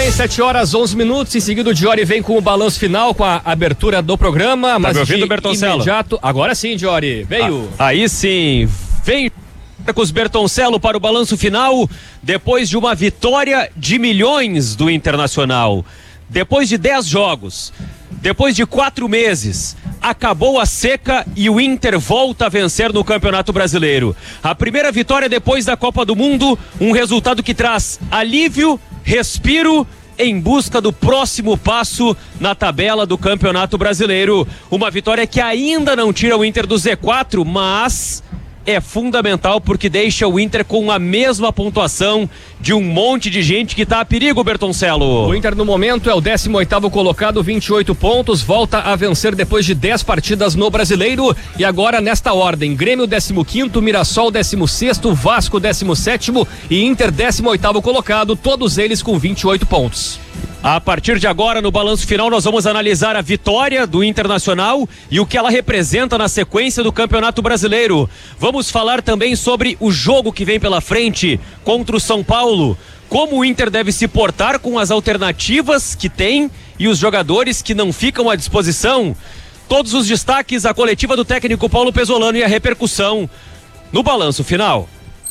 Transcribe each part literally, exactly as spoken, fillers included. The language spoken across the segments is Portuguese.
bem, sete horas, onze minutos. Em seguida o Diori vem com o balanço final, com a abertura do programa. Tá mas me ouvindo, Bertoncello? Imediato... Agora sim, Diori, veio. Ah, aí sim, vem com os Bertoncello para o balanço final, depois de uma vitória de milhões do Internacional. Depois de dez jogos, depois de quatro meses, acabou a seca e o Inter volta a vencer no Campeonato Brasileiro. A primeira vitória depois da Copa do Mundo, um resultado que traz alívio, respiro, em busca do próximo passo na tabela do Campeonato Brasileiro. Uma vitória que ainda não tira o Inter do Z quatro, mas é fundamental porque deixa o Inter com a mesma pontuação de um monte de gente que tá a perigo, Bertoncello. O Inter no momento é o décimo oitavo colocado, vinte e oito pontos, volta a vencer depois de dez partidas no Brasileiro e agora nesta ordem: Grêmio décimo quinto, Mirassol décimo sexto, Vasco décimo sétimo e Inter décimo oitavo colocado, todos eles com vinte e oito pontos. A partir de agora, no balanço final, nós vamos analisar a vitória do Internacional e o que ela representa na sequência do Campeonato Brasileiro. Vamos falar também sobre o jogo que vem pela frente contra o São Paulo, como o Inter deve se portar com as alternativas que tem e os jogadores que não ficam à disposição. Todos os destaques, a coletiva do técnico Paulo Pesolano e a repercussão no balanço final.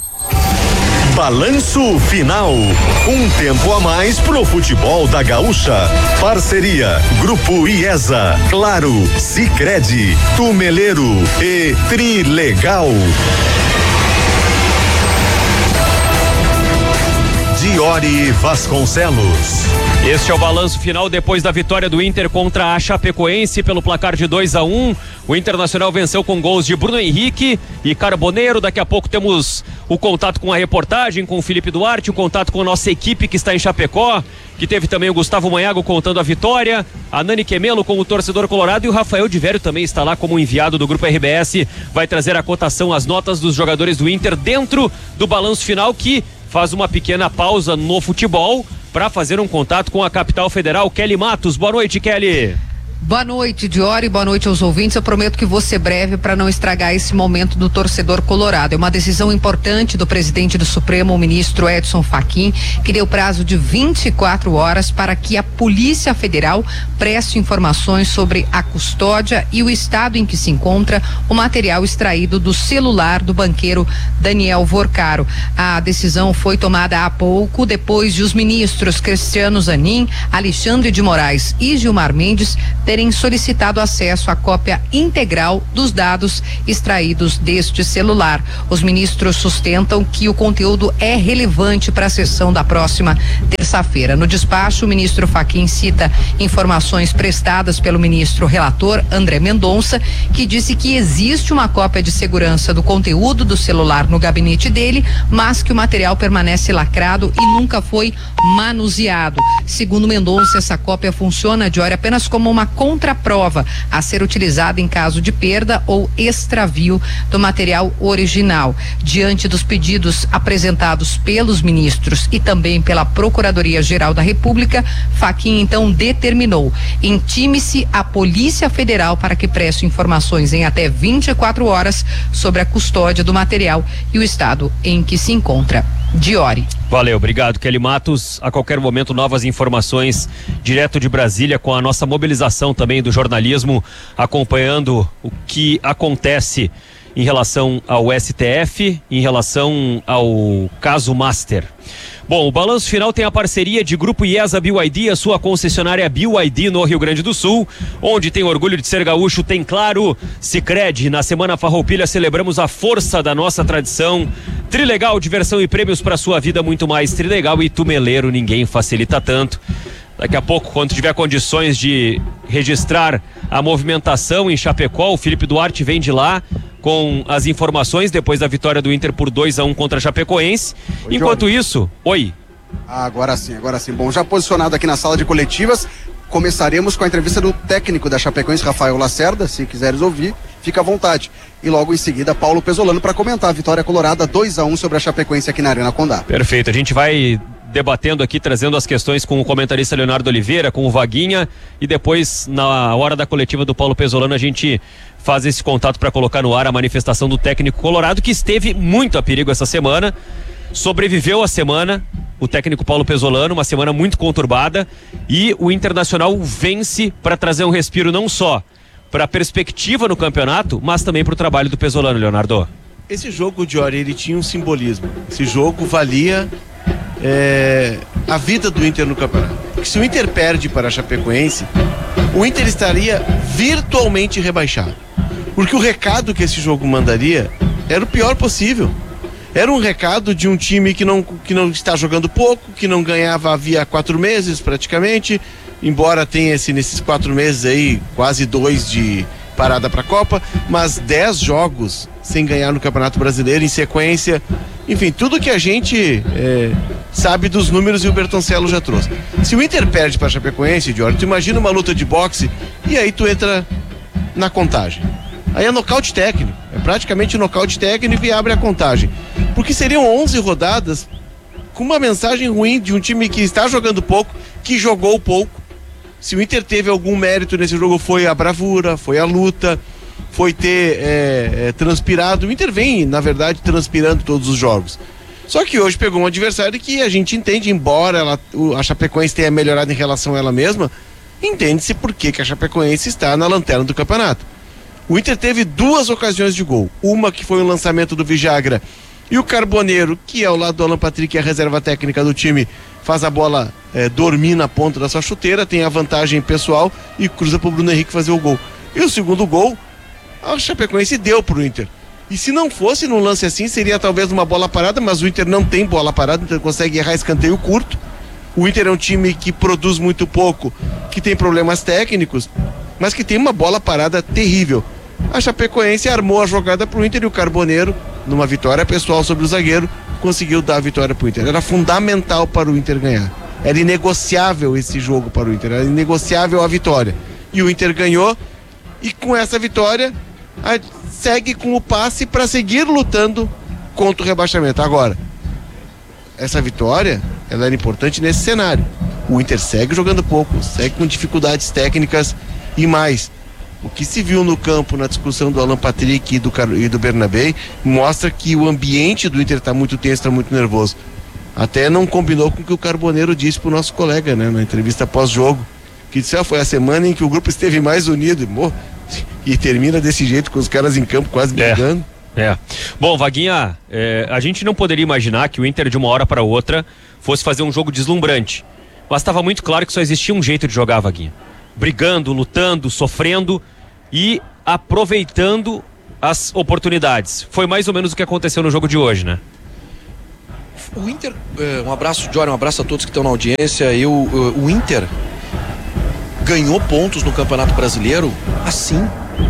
Balanço final. Um tempo a mais pro futebol da Gaúcha. Parceria Grupo IESA, Claro, Sicredi, Tumeleiro e Trilegal. Diori Vasconcelos. Este é o balanço final depois da vitória do Inter contra a Chapecoense pelo placar de dois a um. O Internacional venceu com gols de Bruno Henrique e Carboneiro. Daqui a pouco temos o contato com a reportagem, com o Felipe Duarte, o contato com a nossa equipe que está em Chapecó, que teve também o Gustavo Manhago contando a vitória, a Nani Quemelo com o torcedor colorado e o Rafael de Vério também está lá como enviado do Grupo R B S. Vai trazer a cotação, as notas dos jogadores do Inter dentro do balanço final, que faz uma pequena pausa no futebol para fazer um contato com a capital federal. Kelly Matos, boa noite, Kelly. Boa noite, Diori, boa noite aos ouvintes. Eu prometo que vou ser breve para não estragar esse momento do torcedor colorado. É uma decisão importante do presidente do Supremo, o ministro Edson Fachin, que deu prazo de vinte e quatro horas para que a Polícia Federal preste informações sobre a custódia e o estado em que se encontra o material extraído do celular do banqueiro Daniel Vorcaro. A decisão foi tomada há pouco, depois de os ministros Cristiano Zanin, Alexandre de Moraes e Gilmar Mendes terem solicitado acesso à cópia integral dos dados extraídos deste celular. Os ministros sustentam que o conteúdo é relevante para a sessão da próxima terça-feira. No despacho, o ministro Fachin cita informações prestadas pelo ministro relator André Mendonça, que disse que existe uma cópia de segurança do conteúdo do celular no gabinete dele, mas que o material permanece lacrado e nunca foi manuseado. Segundo Mendonça, essa cópia funciona, Diori, apenas como uma contraprova a ser utilizada em caso de perda ou extravio do material original. Diante dos pedidos apresentados pelos ministros e também pela Procuradoria-Geral da República, Fachin então determinou: intime-se a Polícia Federal para que preste informações em até vinte e quatro horas sobre a custódia do material e o estado em que se encontra. Diori. Valeu, obrigado, Kelly Matos. A qualquer momento, novas informações direto de Brasília, com a nossa mobilização também do jornalismo, acompanhando o que acontece em relação ao S T F, em relação ao caso Master. Bom, o balanço final tem a parceria de Grupo IESA B Y D, a sua concessionária B Y D no Rio Grande do Sul, onde tem orgulho de ser gaúcho, tem Claro, Sicredi. Na Semana Farroupilha celebramos a força da nossa tradição. Trilegal, diversão e prêmios para sua vida, muito mais. Trilegal e Tumeleiro, ninguém facilita tanto. Daqui a pouco, quando tiver condições de registrar a movimentação em Chapecó, o Felipe Duarte vem de lá com as informações depois da vitória do Inter por dois a um contra a Chapecoense. Oi, Enquanto Johnny. isso, oi. Ah, agora sim, agora sim. Bom, já posicionado aqui na sala de coletivas, começaremos com a entrevista do técnico da Chapecoense, Rafael Lacerda. Se quiseres ouvir, fica à vontade. E logo em seguida, Paulo Pesolano para comentar a vitória colorada dois a um sobre a Chapecoense aqui na Arena Condá. Perfeito, a gente vai debatendo aqui, trazendo as questões com o comentarista Leonardo Oliveira, com o Vaguinha, e depois, na hora da coletiva do Paulo Pesolano, a gente faz esse contato para colocar no ar a manifestação do técnico colorado, que esteve muito a perigo essa semana. sobreviveu a semana, o técnico Paulo Pesolano, uma semana muito conturbada, e o Internacional vence para trazer um respiro não só para a perspectiva no campeonato, mas também para o trabalho do Pesolano, Leonardo. Esse jogo, Diori, ele tinha um simbolismo. Esse jogo valia é, a vida do Inter no campeonato. Porque se o Inter perde para a Chapecoense, o Inter estaria virtualmente rebaixado. Porque o recado que esse jogo mandaria era o pior possível. Era um recado de um time que não, que não está jogando pouco, que não ganhava havia quatro meses praticamente, embora tenha esse, nesses quatro meses aí quase dois de parada para a Copa, mas dez jogos sem ganhar no Campeonato Brasileiro em sequência. Enfim, tudo que a gente é, sabe dos números e o Bertoncello já trouxe. Se o Inter perde para a Chapecoense, Diori, tu imagina uma luta de boxe e aí tu entra na contagem. Aí é nocaute técnico, é praticamente nocaute técnico e abre a contagem. Porque seriam onze rodadas com uma mensagem ruim de um time que está jogando pouco, que jogou pouco. Se o Inter teve algum mérito nesse jogo, foi a bravura, foi a luta, foi ter é, é, transpirado. O Inter vem, na verdade, transpirando todos os jogos. Só que hoje pegou um adversário que a gente entende, embora ela, a Chapecoense tenha melhorado em relação a ela mesma, entende-se por que que a Chapecoense está na lanterna do campeonato. O Inter teve duas ocasiões de gol. Uma que foi o lançamento do Vijagra e o Carboneiro, que ao lado do Alan Patrick, a reserva técnica do time, faz a bola é, dormir na ponta da sua chuteira, tem a vantagem pessoal e cruza para o Bruno Henrique fazer o gol. E o segundo gol, a Chapecoense deu para o Inter. E se não fosse num lance assim, seria talvez uma bola parada, mas o Inter não tem bola parada, então consegue errar escanteio curto. O Inter é um time que produz muito pouco, que tem problemas técnicos, mas que tem uma bola parada terrível. A Chapecoense armou a jogada para o Inter e o Carboneiro, numa vitória pessoal sobre o zagueiro, conseguiu dar a vitória para o Inter. Era fundamental para o Inter ganhar. Era inegociável esse jogo para o Inter, era inegociável a vitória. E o Inter ganhou, e com essa vitória a, segue com o passe para seguir lutando contra o rebaixamento. Agora, essa vitória, ela era importante nesse cenário. O Inter segue jogando pouco, segue com dificuldades técnicas e mais. O que se viu no campo na discussão do Alan Patrick e do, e do Bernabé mostra que o ambiente do Inter está muito tenso, está muito nervoso. Até não combinou com o que o Carboneiro disse pro nosso colega, né, na entrevista pós-jogo, que disse, ah, foi a semana em que o grupo esteve mais unido e, mo, e termina desse jeito, com os caras em campo quase brigando. É, é. Bom, Vaguinha, é, a gente não poderia imaginar que o Inter de uma hora para outra fosse fazer um jogo deslumbrante, mas estava muito claro que só existia um jeito de jogar, Vaguinha. Brigando, lutando, sofrendo e aproveitando as oportunidades. Foi mais ou menos o que aconteceu no jogo de hoje, né? O Inter, um abraço, Jory, um abraço a todos que estão na audiência. Eu, o Inter ganhou pontos no Campeonato Brasileiro assim.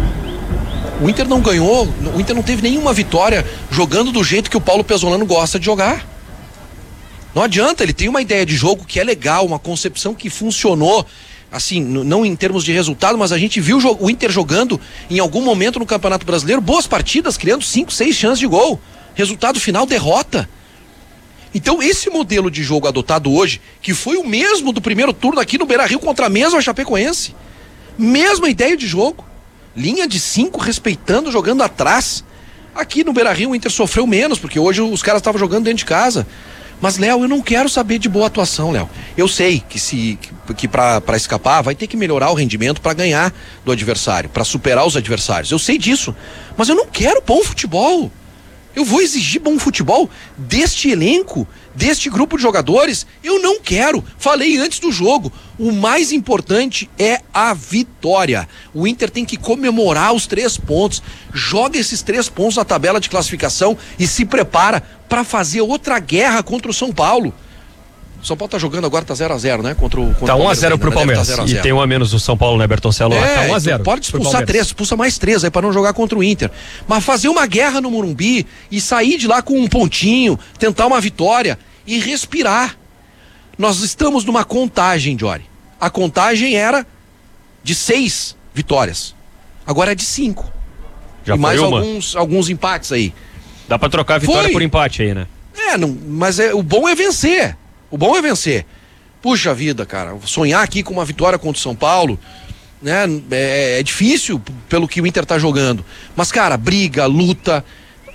O Inter não ganhou, o Inter não teve nenhuma vitória jogando do jeito que o Paulo Pesolano gosta de jogar. Não adianta, ele tem uma ideia de jogo que é legal, uma concepção que funcionou. Assim, não em termos de resultado, mas a gente viu o Inter jogando em algum momento no Campeonato Brasileiro boas partidas, criando cinco, seis chances de gol. Resultado final, derrota. Então esse modelo de jogo adotado hoje, que foi o mesmo do primeiro turno aqui no Beira-Rio contra a mesma Chapecoense, mesma ideia de jogo, linha de cinco, respeitando, jogando atrás. Aqui no Beira-Rio o Inter sofreu menos, porque hoje os caras estavam jogando dentro de casa. Mas, Léo, eu não quero saber de boa atuação, Léo. Eu sei que se que, que pra, pra escapar vai ter que melhorar o rendimento pra ganhar do adversário, pra superar os adversários. Eu sei disso, mas eu não quero bom futebol. Eu vou exigir bom futebol deste elenco, deste grupo de jogadores. Eu não quero. Falei antes do jogo. O mais importante é a vitória. O Inter tem que comemorar os três pontos. Joga esses três pontos na tabela de classificação e se prepara para fazer outra guerra contra o São Paulo. O São Paulo tá jogando agora, tá zero a zero, né? Contra o contra Tá um a zero pro né? Palmeiras. Tá zero a zero. E tem um a menos do São Paulo, né, Bertoncello? É, tá um a zero. Então pode expulsar três, expulsa mais três aí para não jogar contra o Inter. Mas fazer uma guerra no Morumbi e sair de lá com um pontinho, tentar uma vitória e respirar. Nós estamos numa contagem, Jory. A contagem era de seis vitórias. Agora é de cinco. Já e mais uma. alguns, alguns empates aí. Dá pra trocar a vitória Foi. por empate aí, né? É, não, mas é, o bom é vencer. O bom é vencer. Puxa vida, cara. Sonhar aqui com uma vitória contra o São Paulo, né? É, é difícil pelo que o Inter tá jogando. Mas, cara, briga, luta.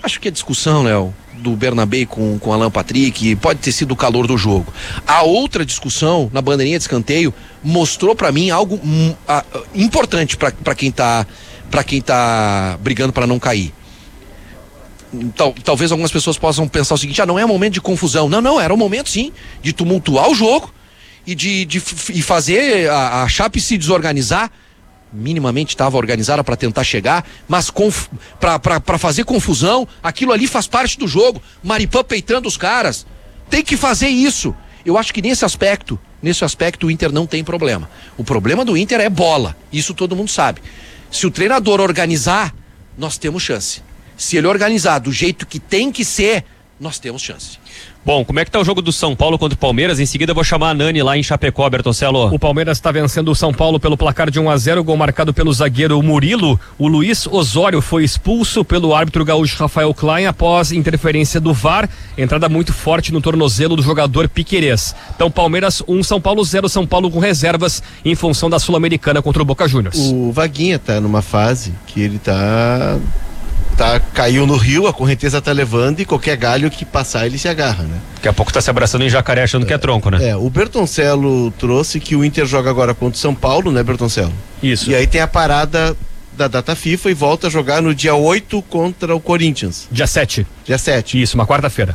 Acho que a discussão, Léo, do Bernabé com, com Alan Patrick pode ter sido o calor do jogo. A outra discussão na bandeirinha de escanteio mostrou pra mim algo hum, a, importante pra, pra quem tá para quem tá brigando pra não cair. Tal, talvez algumas pessoas possam pensar o seguinte: ah, não é momento de confusão. Não, não, era um momento sim de tumultuar o jogo e de, de e fazer a, a Chape se desorganizar. Minimamente estava organizada para tentar chegar, mas para fazer confusão. Aquilo ali faz parte do jogo. Maripã peitando os caras, tem que fazer isso. Eu acho que nesse aspecto nesse aspecto o Inter não tem problema. O problema do Inter é bola, isso todo mundo sabe. Se o treinador organizar, nós temos chance. Se ele organizar do jeito que tem que ser, nós temos chance. Bom, como é que tá o jogo do São Paulo contra o Palmeiras? Em seguida eu vou chamar a Nani lá em Chapecó, Bertoncello. O Palmeiras está vencendo o São Paulo pelo placar de um a zero, gol marcado pelo zagueiro Murilo. O Luiz Osório foi expulso pelo árbitro gaúcho Rafael Klein após interferência do V A R, entrada muito forte no tornozelo do jogador Piquerez. Então Palmeiras um, São Paulo zero, São Paulo com reservas em função da Sul-Americana contra o Boca Juniors. O Vaguinha tá numa fase que ele tá... Tá, caiu no rio, a correnteza tá levando e qualquer galho que passar ele se agarra, né? Daqui a pouco tá se abraçando em jacaré achando é, que é tronco, né? É, o Bertoncello trouxe que o Inter joga agora contra o São Paulo, né, Bertoncello? Isso. E aí tem a parada da data FIFA e volta a jogar no dia oito contra o Corinthians. Dia sete. Dia sete. Isso, uma quarta-feira.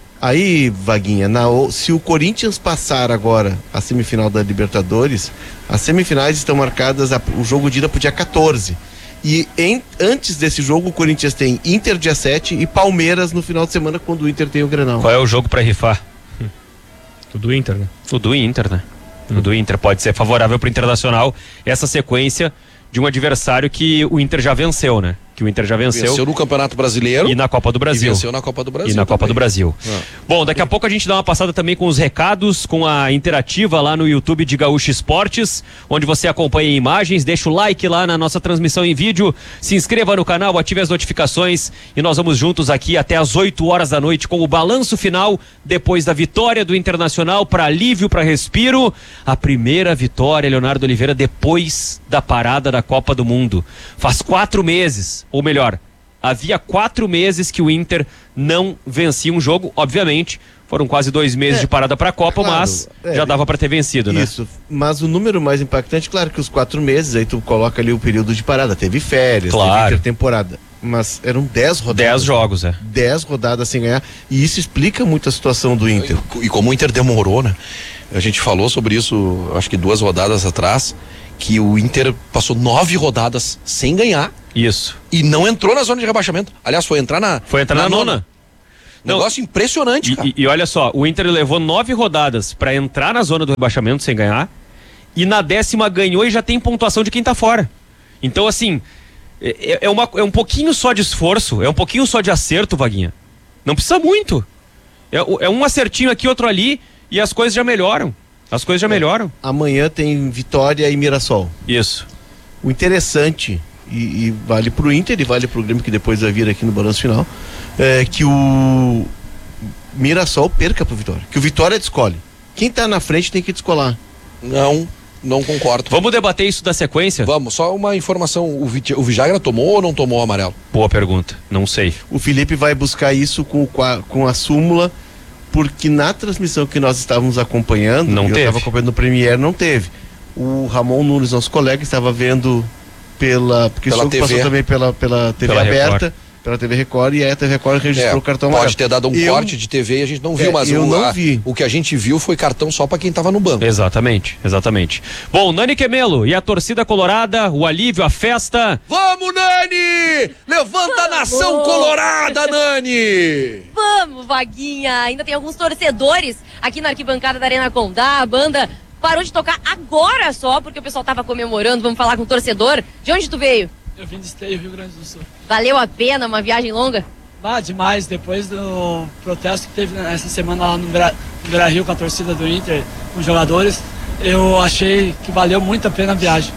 Aí, Vaguinha, na, se o Corinthians passar agora a semifinal da Libertadores, as semifinais estão marcadas, a, o jogo de ida pro dia quatorze. E em, antes desse jogo, o Corinthians tem Inter dia sete e Palmeiras no final de semana, quando o Inter tem o Grenal. Qual é o jogo pra rifar? Hum. O do Inter, né? O do Inter, né? Hum. O do Inter pode ser favorável pro Internacional, essa sequência de um adversário que o Inter já venceu, né? Que o Inter já venceu. Venceu no Campeonato Brasileiro. E na Copa do Brasil. E venceu na Copa do Brasil. E na Copa também. do Brasil. Ah. Bom, daqui a pouco a gente dá uma passada também com os recados, com a interativa lá no YouTube de Gaúcho Esportes, onde você acompanha imagens, deixa o like lá na nossa transmissão em vídeo, se inscreva no canal, ative as notificações e nós vamos juntos aqui até às oito horas da noite com o balanço final depois da vitória do Internacional, para alívio, para respiro. A primeira vitória, Leonardo Oliveira, depois da parada da Copa do Mundo. Faz quatro meses, ou melhor, havia quatro meses que o Inter não vencia um jogo. Obviamente, foram quase dois meses é, de parada para a Copa, claro, mas é, já dava para ter vencido, né? Isso, mas o número mais impactante, claro que os quatro meses, aí tu coloca ali o período de parada, teve férias, claro, teve intertemporada, mas eram dez rodadas. Dez jogos, é. Dez rodadas sem ganhar, e isso explica muito a situação do Inter. E, e como o Inter demorou, né? A gente falou sobre isso, acho que duas rodadas atrás, que o Inter passou nove rodadas sem ganhar. Isso. E não entrou na zona de rebaixamento. Aliás, foi entrar na... Foi entrar na, na nona. nona. Negócio não, impressionante, e, cara. E, e olha só, o Inter levou nove rodadas pra entrar na zona do rebaixamento sem ganhar. E na décima ganhou e já tem pontuação de quem tá fora. Então, assim, é, é, uma, é um pouquinho só de esforço, é um pouquinho só de acerto, Vaguinha. Não precisa muito. É, é um acertinho aqui, outro ali, e as coisas já melhoram. As coisas já é, melhoram. Amanhã tem Vitória e Mirassol. Isso. O interessante, e, e vale pro Inter e vale pro Grêmio, que depois vai vir aqui no balanço final, é que o Mirassol perca pro Vitória. Que o Vitória descolhe. Quem tá na frente tem que descolar. Não, não concordo. Vamos debater isso da sequência? Vamos, só uma informação. O, Vit- o Vijagra tomou ou não tomou o amarelo? Boa pergunta, não sei. O Felipe vai buscar isso com, o, com a súmula, porque na transmissão que nós estávamos acompanhando, não eu teve. estava acompanhando no Premiere, não teve. O Ramon Nunes, nosso colega, estava vendo pela, porque pela o jogo passou também pela, pela T V pela aberta, Record. pela T V Record, e aí a T V Record registrou é, o cartão pode amarelo. ter dado um eu, corte de T V e a gente não viu, é, mas eu o, não a, vi. o que a gente viu foi cartão só para quem estava no banco. Exatamente, exatamente. Bom, Nani Quemelo e a torcida colorada, o alívio, a festa. Vamos, Nani! Levanta a nação colorada, Nani! Vamos, Vaguinha! Ainda tem alguns torcedores aqui na arquibancada da Arena Condá. A banda parou de tocar agora só, porque o pessoal tava comemorando. Vamos falar com o torcedor. De onde tu veio? Eu vim de Esteio, Rio Grande do Sul. Valeu a pena uma viagem longa? Ah, demais. Depois do protesto que teve essa semana lá no Beira, no Beira Rio com a torcida do Inter, com os jogadores, eu achei que valeu muito a pena a viagem.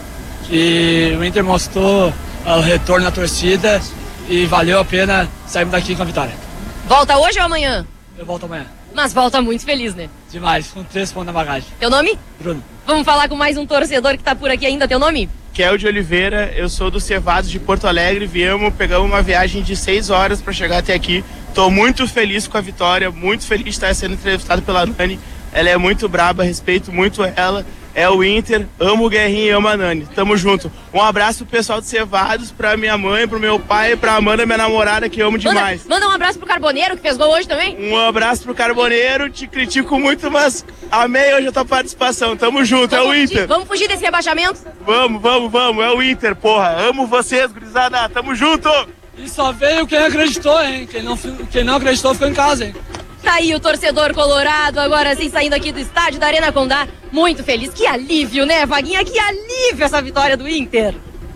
E o Inter mostrou uh, o retorno da torcida e valeu a pena sairmos daqui com a vitória. Volta hoje ou amanhã? Eu volto amanhã. Mas volta muito feliz, né? Demais, com três pontos na bagagem. Teu nome? Bruno. Vamos falar com mais um torcedor que tá por aqui ainda. Teu nome? Kel de Oliveira, eu sou do Cevados de Porto Alegre, viemos, pegamos uma viagem de seis horas para chegar até aqui. Tô muito feliz com a vitória, muito feliz de estar sendo entrevistado pela Nani. Ela é muito braba, respeito muito ela. É o Inter, amo o Guerrinho e amo a Nani. Tamo junto. Um abraço pro pessoal do Cevados, pra minha mãe, pro meu pai, pra Amanda, minha namorada, que eu amo demais. Manda, manda um abraço pro Carboneiro, que fez gol hoje também. Um abraço pro Carboneiro, te critico muito, mas amei hoje a tua participação. Tamo junto, vamos é o fugir, Inter. Vamos fugir desse rebaixamento? Vamos, vamos, vamos, é o Inter, porra. Amo vocês, gurizada, tamo junto. E só veio quem acreditou, hein? Quem não, quem não acreditou ficou em casa, hein? Tá aí o torcedor colorado, agora sim saindo aqui do estádio da Arena Condá, muito feliz. Que alívio, né, Vaguinha? Que alívio essa vitória do Inter.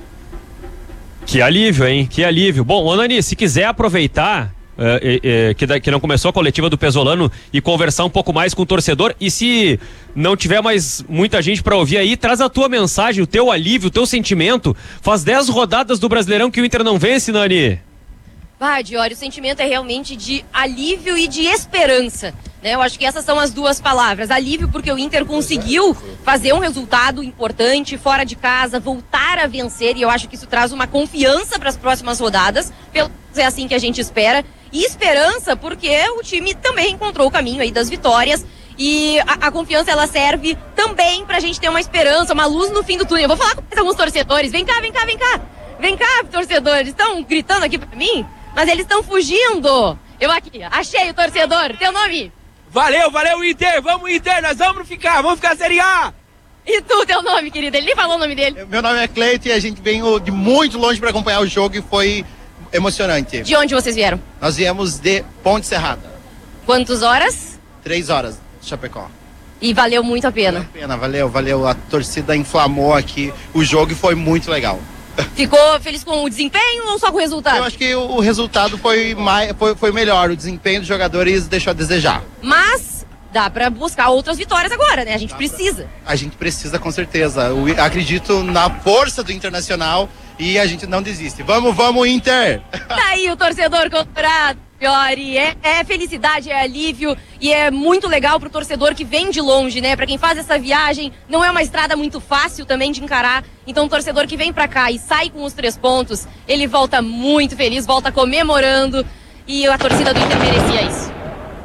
Que alívio, hein? Que alívio. Bom, ô Nani, se quiser aproveitar é, é, que, da, que não começou a coletiva do Pesolano e conversar um pouco mais com o torcedor, e se não tiver mais muita gente pra ouvir aí, traz a tua mensagem, o teu alívio, o teu sentimento. Faz dez rodadas do Brasileirão que o Inter não vence, Nani. Ah, Diori, o sentimento é realmente de alívio e de esperança, né? Eu acho que essas são as duas palavras. Alívio porque o Inter conseguiu fazer um resultado importante fora de casa, voltar a vencer, e eu acho que isso traz uma confiança para as próximas rodadas, pelo menos é assim que a gente espera. E esperança porque o time também encontrou o caminho aí das vitórias, e a, a confiança ela serve também pra gente ter uma esperança, uma luz no fim do túnel. Eu vou falar com alguns torcedores. Vem cá, vem cá, vem cá. Vem cá, torcedores. Estão gritando aqui pra mim? Mas eles estão fugindo. Eu aqui, achei o torcedor. Teu nome? Valeu, valeu, Inter. Vamos, Inter. Nós vamos ficar. Vamos ficar Série A. E tu, teu nome, querido? Ele nem falou o nome dele. Meu nome é Cleito e a gente veio de muito longe para acompanhar o jogo e foi emocionante. De onde vocês vieram? Nós viemos de Ponte Serrada. Quantas horas? Três horas, Chapecó. E valeu muito a pena. Valeu a pena, valeu, valeu. A torcida inflamou aqui o jogo e foi muito legal. Ficou feliz com o desempenho ou só com o resultado? Eu acho que o resultado foi, mais, foi, foi melhor. O desempenho dos jogadores deixou a desejar. Mas dá pra buscar outras vitórias agora, né? A gente precisa. A gente precisa, com certeza. Eu acredito na força do Internacional e a gente não desiste. Vamos, vamos, Inter! Tá aí o torcedor colorado. Fiori, é, é felicidade, é alívio, e é muito legal pro torcedor que vem de longe, né? Pra quem faz essa viagem, não é uma estrada muito fácil também de encarar. Então o torcedor que vem pra cá e sai com os três pontos, ele volta muito feliz, volta comemorando, e a torcida do Inter merecia isso.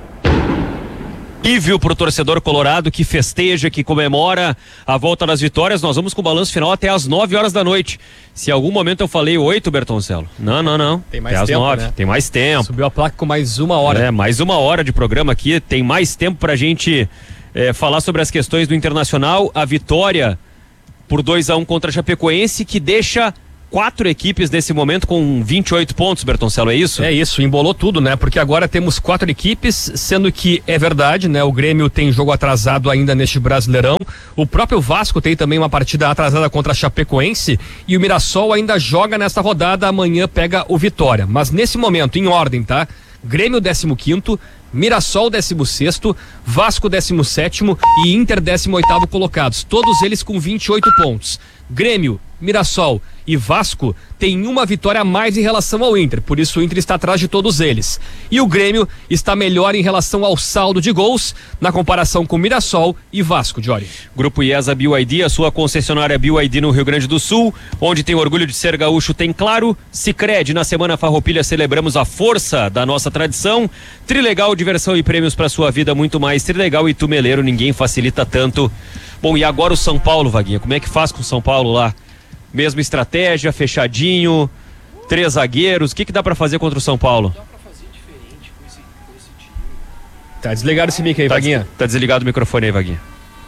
Alívio pro torcedor colorado que festeja, que comemora a volta das vitórias. Nós vamos com o balanço final até às nove horas da noite. Se em algum momento eu falei oito, Bertoncello. Não, não, não. Tem mais até tempo, às nove. né? Tem mais tempo. Subiu a placa com mais uma hora. É, mais uma hora de programa aqui. Tem mais tempo pra gente é, falar sobre as questões do Internacional. A vitória por dois a um contra a Chapecoense, que deixa quatro equipes nesse momento com vinte e oito pontos, Bertoncello, é isso? É isso, embolou tudo, né? Porque agora temos quatro equipes, sendo que é verdade, né? O Grêmio tem jogo atrasado ainda neste Brasileirão. O próprio Vasco tem também uma partida atrasada contra a Chapecoense, e o Mirassol ainda joga nesta rodada, amanhã pega o Vitória. Mas nesse momento, em ordem, tá? Grêmio décimo quinto, Mirassol décimo sexto, Vasco décimo sétimo e Inter décimo oitavo colocados, todos eles com vinte e oito pontos. Grêmio, Mirassol e Vasco têm uma vitória a mais em relação ao Inter, por isso o Inter está atrás de todos eles. E o Grêmio está melhor em relação ao saldo de gols na comparação com Mirassol e Vasco, Jory. Grupo IESA B Y D, a sua concessionária B Y D no Rio Grande do Sul, onde tem orgulho de ser gaúcho, tem claro. Sicredi, na Semana Farroupilha celebramos a força da nossa tradição. Trilegal, diversão e prêmios para sua vida, muito mais. Trilegal e Tumeleiro, ninguém facilita tanto. Bom, e agora o São Paulo, Vaguinha, como é que faz com o São Paulo lá? Mesma estratégia, fechadinho, três zagueiros, o que que dá pra fazer contra o São Paulo? Dá pra fazer diferente com esse, com esse time. Tá desligado esse mic aí, Tá, Vaguinha. tá desligado o microfone aí, Vaguinha.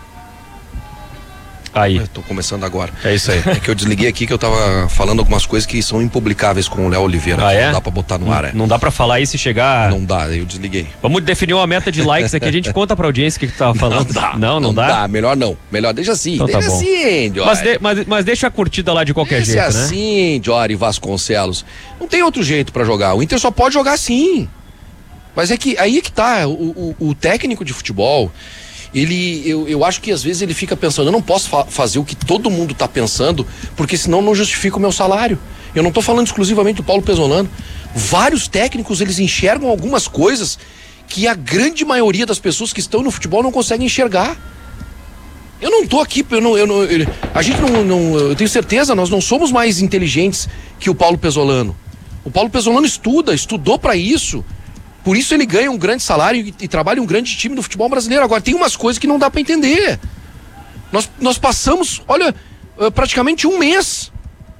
Aí. Eu tô começando agora. É isso aí. É que eu desliguei aqui que eu tava falando algumas coisas que são impublicáveis com o Léo Oliveira. Ah, é? Não dá pra botar no ar, é. Não dá pra falar aí se chegar... Não dá, eu desliguei. Vamos definir uma meta de likes aqui, a gente conta pra audiência o que que tu tava falando. Não dá. Não, não, não dá? dá? Melhor não. Melhor, deixa assim. Então tá deixa bom. assim, Jory. Mas, de, mas, mas deixa a curtida lá de qualquer Deixa jeito, né? assim, Jory Vasconcelos. Não tem outro jeito pra jogar. O Inter só pode jogar assim. Mas é que aí é que tá. O, o, o técnico de futebol, ele, eu, eu acho que às vezes ele fica pensando, eu não posso fa- fazer o que todo mundo tá pensando, porque senão não justifica o meu salário. Eu não tô falando exclusivamente do Paulo Pesolano. Vários técnicos, eles enxergam algumas coisas que a grande maioria das pessoas que estão no futebol não conseguem enxergar. Eu não tô aqui, eu não, eu não, eu, a gente não, não, eu tenho certeza, nós não somos mais inteligentes que o Paulo Pezzolano. O Paulo Pezzolano estuda, estudou para isso, por isso ele ganha um grande salário e, e trabalha em um grande time do futebol brasileiro. Agora, tem umas coisas que não dá para entender. Nós, nós passamos, olha, praticamente um mês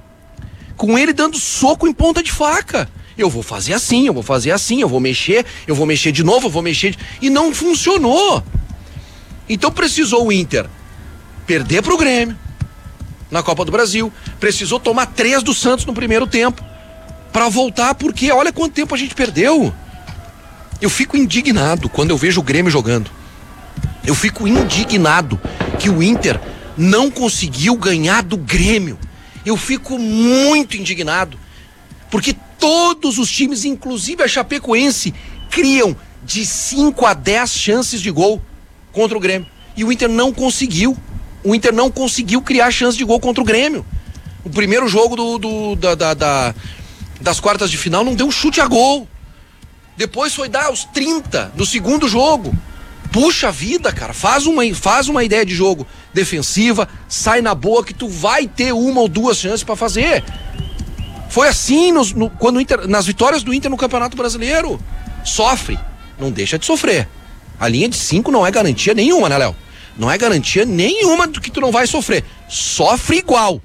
com ele dando soco em ponta de faca. Eu vou fazer assim, eu vou fazer assim, eu vou mexer, eu vou mexer de novo, eu vou mexer... De... E não funcionou. Então precisou o Inter perder pro Grêmio na Copa do Brasil, precisou tomar três do Santos no primeiro tempo para voltar, porque olha quanto tempo a gente perdeu. Eu fico indignado quando eu vejo o Grêmio jogando. Eu fico indignado que o Inter não conseguiu ganhar do Grêmio. Eu fico muito indignado, porque todos os times, inclusive a Chapecoense, criam de cinco a dez chances de gol contra o Grêmio. E o Inter não conseguiu. O Inter não conseguiu criar chance de gol contra o Grêmio. O primeiro jogo do, do, da, da, da, das quartas de final não deu um chute a gol. Depois foi dar os trinta do segundo jogo. Puxa vida, cara, faz uma, faz uma ideia de jogo defensiva, sai na boa que tu vai ter uma ou duas chances pra fazer. Foi assim nos, no, quando o Inter, nas vitórias do Inter no Campeonato Brasileiro. Sofre, não deixa de sofrer. A linha de cinco não é garantia nenhuma, né, Léo? Não é garantia nenhuma do que tu não vai sofrer. Sofre igual.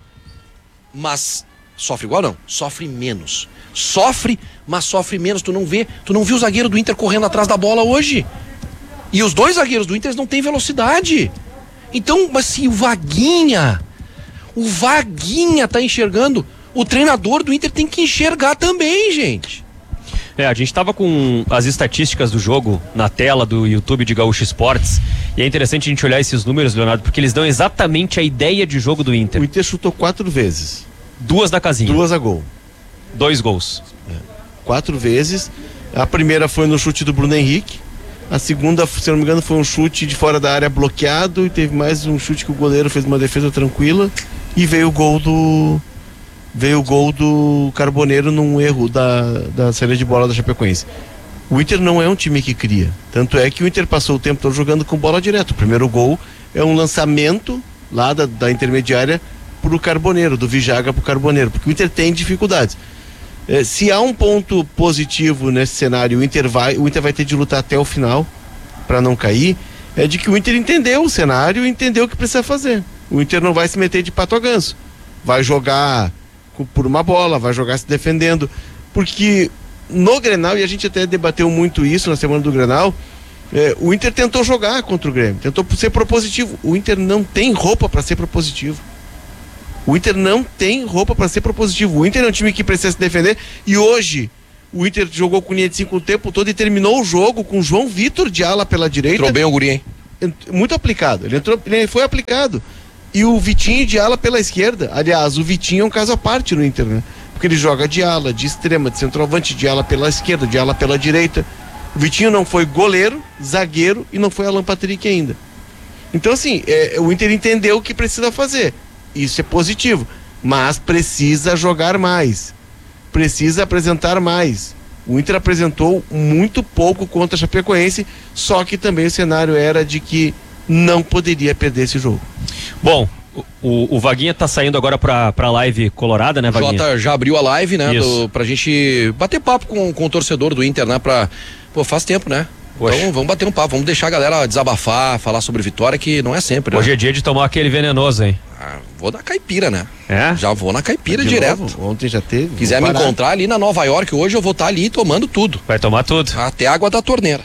Mas, sofre igual não, sofre menos. Sofre, mas sofre menos. Tu não vê, tu não viu o zagueiro do Inter correndo atrás da bola hoje. E os dois zagueiros do Inter não têm velocidade. Então, mas se o Vaguinha, o Vaguinha tá enxergando, o treinador do Inter tem que enxergar também, gente. É, a gente tava com as estatísticas do jogo na tela do YouTube de Gaúcho Esportes, e é interessante a gente olhar esses números, Leonardo, porque eles dão exatamente a ideia de jogo do Inter. O Inter chutou quatro vezes. Duas da casinha. Duas a gol. Dois gols. É. Quatro vezes. A primeira foi no chute do Bruno Henrique. A segunda, se não me engano, foi um chute de fora da área bloqueado, e teve mais um chute que o goleiro fez uma defesa tranquila, e veio o gol do... veio o gol do Carboneiro num erro da, da saída de bola da Chapecoense. O Inter não é um time que cria. Tanto é que o Inter passou o tempo todo jogando com bola direto. O primeiro gol é um lançamento lá da, da intermediária pro Carboneiro, do Vijaga pro Carboneiro, porque o Inter tem dificuldades. É, se há um ponto positivo nesse cenário, o Inter vai, o Inter vai ter de lutar até o final para não cair, é de que o Inter entendeu o cenário e entendeu o que precisa fazer. O Inter não vai se meter de pato a ganso. Vai jogar por uma bola, vai jogar se defendendo, porque no Grenal, e a gente até debateu muito isso na semana do Grenal, é, o Inter tentou jogar contra o Grêmio, tentou ser propositivo. O Inter não tem roupa para ser propositivo. O Inter não tem roupa para ser propositivo. O Inter é um time que precisa se defender, e hoje o Inter jogou com linha de cinco o tempo todo e terminou o jogo com João Vitor de ala pela direita. Entrou bem o guri, hein? Muito aplicado, ele, entrou, ele foi aplicado. E o Vitinho de ala pela esquerda. Aliás, o Vitinho é um caso à parte no Inter, né? Porque ele joga de ala, de extrema, de centroavante, de ala pela esquerda, de ala pela direita. O Vitinho não foi goleiro, zagueiro e não foi Alan Patrick ainda. Então, assim, é, o Inter entendeu o que precisa fazer. Isso é positivo. Mas precisa jogar mais. Precisa apresentar mais. O Inter apresentou muito pouco contra a Chapecoense, só que também o cenário era de que não poderia perder esse jogo. Bom, o, o Vaguinha tá saindo agora pra, pra live colorada, né, Vaguinha? Jota já abriu a live, né, do, pra gente bater papo com, com o torcedor do Inter, né, pra... Pô, faz tempo, né? Poxa. Então vamos bater um papo, vamos deixar a galera desabafar, falar sobre vitória, que não é sempre, né? Hoje é dia de tomar aquele venenoso, hein? Ah, vou na caipira, né? É? Já vou na caipira de direto. Novo? Ontem já teve. Quiser me encontrar ali na Nova York hoje, eu vou estar ali tomando tudo. Vai tomar tudo. Até água da torneira.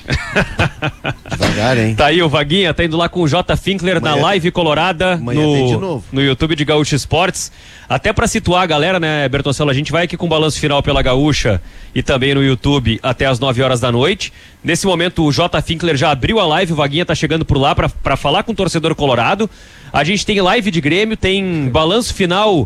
Devagar, hein? Tá aí o Vaguinha, tá indo lá com o J. Finkler amanhã, na live colorada no, no YouTube de Gaúcho Esportes. Até pra situar a galera, né, Bertoncello, a gente vai aqui com o balanço final pela Gaúcha e também no YouTube até as nove horas da noite. Nesse momento o J. Finkler já abriu a live, o Vaguinha tá chegando por lá pra, pra falar com o torcedor colorado. A gente tem live de Grêmio, tem balanço final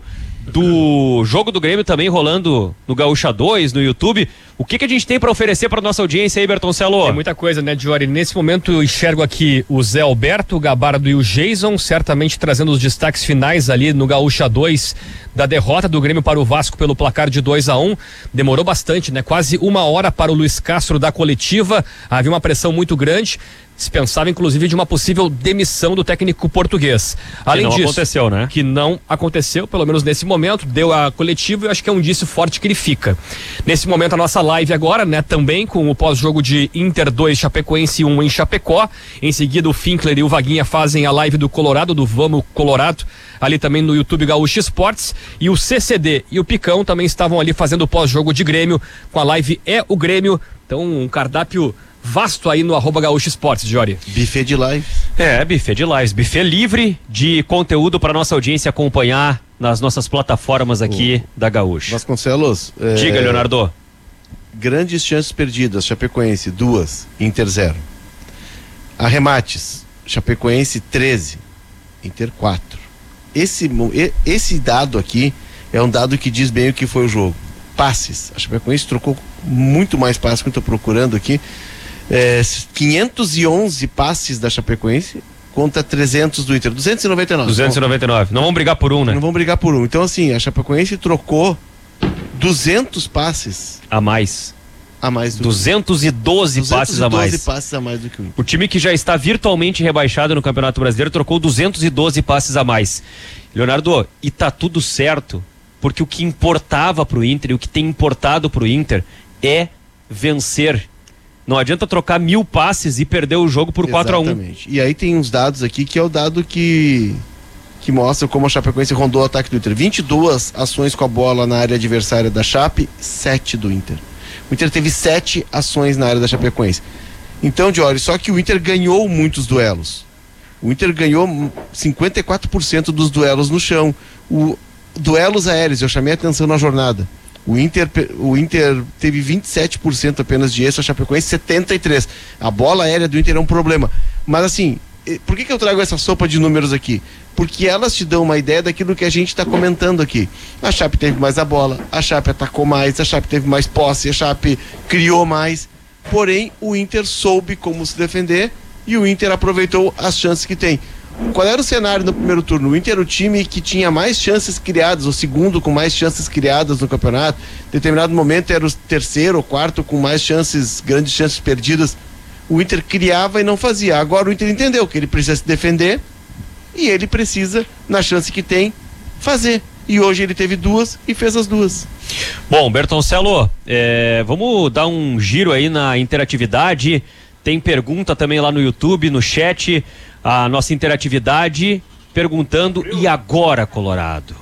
do jogo do Grêmio também rolando no Gaúcha dois, no YouTube. O que que a gente tem para oferecer para nossa audiência aí, Bertoncello? Tem muita coisa, né, Diori? Nesse momento eu enxergo aqui o Zé Alberto, o Gabardo e o Jason, certamente trazendo os destaques finais ali no Gaúcha dois da derrota do Grêmio para o Vasco pelo placar de dois a um. Demorou bastante, né? Quase uma hora para o Luiz Castro da coletiva. Havia uma pressão muito grande. Se pensava, inclusive, de uma possível demissão do técnico português. Além que não disso, aconteceu, né? Que não aconteceu, pelo menos nesse momento, deu a coletiva e eu acho que é um indício forte que ele fica. Nesse momento, a nossa live agora, né, também com o pós-jogo de Inter dois, Chapecoense um em Chapecó. Em seguida, o Finkler e o Vaguinha fazem a live do Colorado, do Vamos Colorado, ali também no YouTube Gaúcho Esportes. E o C C D e o Picão também estavam ali fazendo o pós-jogo de Grêmio, com a live É o Grêmio. Então, um cardápio vasto aí no arroba Gaúcho Esportes, Jory. Buffet de live. É, buffet de lives, buffet livre de conteúdo para nossa audiência acompanhar nas nossas plataformas aqui oh. da Gaúcho. Vasconcelos. É... Diga, Leonardo. Grandes chances perdidas, Chapecoense, duas, Inter zero. Arremates, Chapecoense treze, Inter quatro. Esse, esse dado aqui é um dado que diz bem o que foi o jogo. Passes, a Chapecoense trocou muito mais passes que eu estou procurando aqui. É, quinhentos e onze passes da Chapecoense contra trezentos do Inter, duzentos e noventa e nove. duzentos e noventa e nove. Não vão brigar por um, né? Não vão brigar por um. Então, assim, a Chapecoense trocou duzentos passes a mais. A mais do duzentos e doze passes a mais. passes a mais do que o Inter. O time que já está virtualmente rebaixado no Campeonato Brasileiro trocou duzentos e doze passes a mais. Leonardo, e tá tudo certo, porque o que importava pro Inter e o que tem importado pro Inter é vencer. Não adianta trocar mil passes e perder o jogo por quatro a um. Exatamente. E aí tem uns dados aqui que é o dado que que mostra como a Chapecoense rondou o ataque do Inter. vinte e duas ações com a bola na área adversária da Chape, sete do Inter. O Inter teve sete ações na área da Chapecoense. Então, Diori, só que o Inter ganhou muitos duelos. O Inter ganhou cinquenta e quatro por cento dos duelos no chão. O duelos aéreos, eu chamei a atenção na jornada. O Inter, o Inter teve vinte e sete por cento apenas de êxito, a Chapecoense setenta e três por cento. A bola aérea do Inter é um problema. Mas assim, por que que eu trago essa sopa de números aqui? Porque elas te dão uma ideia daquilo que a gente está comentando aqui. A Chape teve mais a bola, a Chape atacou mais, a Chape teve mais posse, a Chape criou mais. Porém, o Inter soube como se defender e o Inter aproveitou as chances que tem. Qual era o cenário no primeiro turno? O Inter era o time que tinha mais chances criadas, o segundo com mais chances criadas no campeonato. Em determinado momento era o terceiro ou quarto com mais chances, grandes chances perdidas. O Inter criava e não fazia. Agora o Inter entendeu que ele precisa se defender e ele precisa, na chance que tem, fazer. E hoje ele teve duas e fez as duas. Bom, Bertoncelo, é, vamos dar um giro aí na interatividade. Tem pergunta também lá no YouTube, no chat. A nossa interatividade perguntando, e agora, Colorado?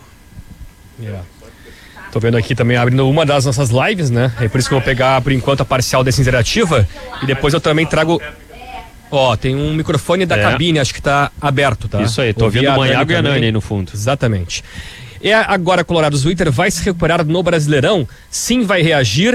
Yeah. Tô vendo aqui também, abrindo uma das nossas lives, né? É por isso que eu vou pegar, por enquanto, a parcial dessa interativa. E depois eu também trago... Ó, tem um microfone da é. cabine, acho que tá aberto, tá? Isso aí, tô ouvindo o Manhago e a Nani aí no fundo. Exatamente. E agora, Colorado, o Inter vai se recuperar no Brasileirão? Sim, vai reagir.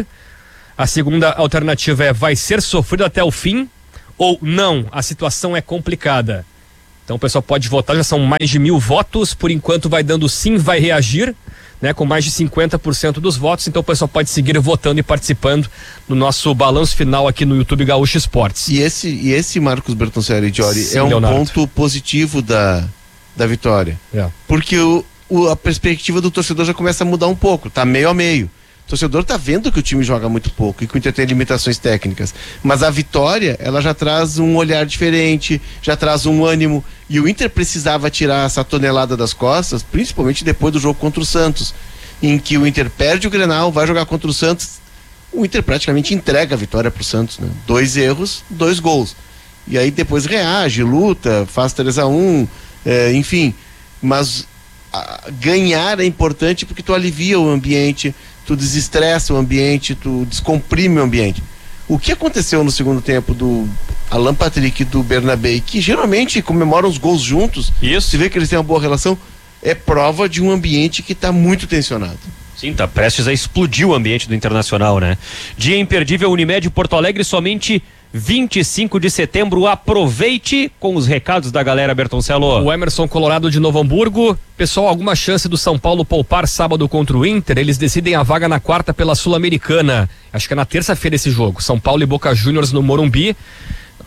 A segunda alternativa é, vai ser sofrido até o fim? Ou não, a situação é complicada. Então o pessoal pode votar, já são mais de mil votos, por enquanto vai dando sim, vai reagir, né, com mais de cinquenta por cento dos votos, então o pessoal pode seguir votando e participando no nosso balanço final aqui no YouTube Gaúcho Esportes. E esse, e esse Marcos Bertoncelli, Diori, sim, é um Leonardo. ponto positivo da, da vitória. É. Porque o, o, a perspectiva do torcedor já começa a mudar um pouco, tá meio a meio. O torcedor tá vendo que o time joga muito pouco e que o Inter tem limitações técnicas, mas a vitória, ela já traz um olhar diferente, já traz um ânimo, e o Inter precisava tirar essa tonelada das costas, principalmente depois do jogo contra o Santos, em que o Inter perde o Grenal, vai jogar contra o Santos, o Inter praticamente entrega a vitória pro Santos, né? Dois erros, dois gols, e aí depois reage, luta, faz três a um, é, enfim, mas a, ganhar é importante porque tu alivia o ambiente, tu desestressa o ambiente, tu descomprime o ambiente. O que aconteceu no segundo tempo do Alan Patrick e do Bernabé, que geralmente comemoram os gols juntos, isso, se vê que eles têm uma boa relação, é prova de um ambiente que está muito tensionado. Sim, tá prestes a explodir o ambiente do Internacional, né? Dia imperdível Unimed Porto Alegre, somente vinte e cinco de setembro, aproveite com os recados da galera, Bertoncello. O Emerson Colorado de Novo Hamburgo. Pessoal, alguma chance do São Paulo poupar sábado contra o Inter? Eles decidem a vaga na quarta pela Sul-Americana. Acho que é na terça-feira esse jogo. São Paulo e Boca Juniors no Morumbi.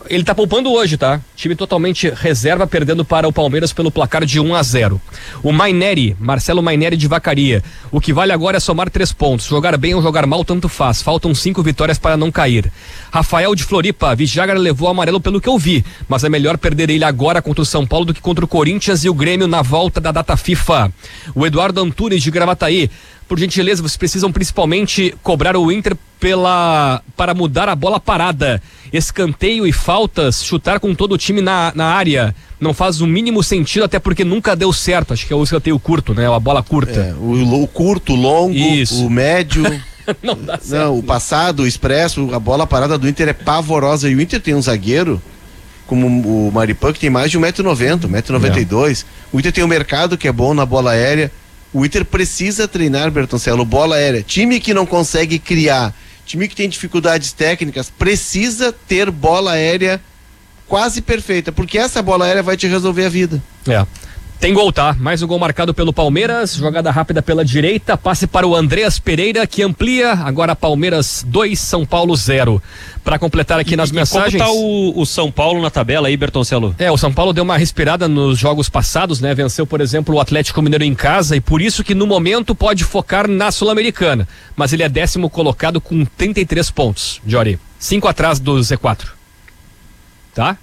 ele tá poupando hoje, tá? Time totalmente reserva, perdendo para o Palmeiras pelo placar de um a zero. O Maineri, Marcelo Maineri de Vacaria. O que vale agora é somar três pontos. Jogar bem ou jogar mal, tanto faz. Faltam cinco vitórias para não cair. Rafael de Floripa, Vijagra levou o amarelo pelo que eu vi, mas é melhor perder ele agora contra o São Paulo do que contra o Corinthians e o Grêmio na volta da data FIFA. O Eduardo Antunes de Gravataí. Por gentileza, vocês precisam principalmente cobrar o Inter pela, para mudar a bola parada. Escanteio e faltas, chutar com todo o time na, na área. Não faz o mínimo sentido, até porque nunca deu certo. Acho que é o escanteio curto, né? A bola curta. É, o, o curto, o longo, Isso. o médio. Não dá certo. Não, o passado, o expresso, a bola parada do Inter é pavorosa. E o Inter tem um zagueiro, como o Maripan, que tem mais de um metro e noventa, um metro e noventa e dois. É. O Inter tem um mercado que é bom na bola aérea. O Inter precisa treinar, Bertoncello, bola aérea. Time que não consegue criar, time que tem dificuldades técnicas, precisa ter bola aérea quase perfeita, porque essa bola aérea vai te resolver a vida. É. Tem gol, tá? Mais um gol marcado pelo Palmeiras, jogada rápida pela direita, passe para o Andreas Pereira, que amplia, agora Palmeiras dois, São Paulo zero. Para completar aqui e, nas e mensagens... Como tá o, o São Paulo na tabela aí, Bertoncello? É, o São Paulo deu uma respirada nos jogos passados, né? Venceu, por exemplo, o Atlético Mineiro em casa, e por isso que no momento pode focar na Sul-Americana. Mas ele é décimo colocado com trinta e três pontos, Jory. Cinco atrás do Z quatro. Tá?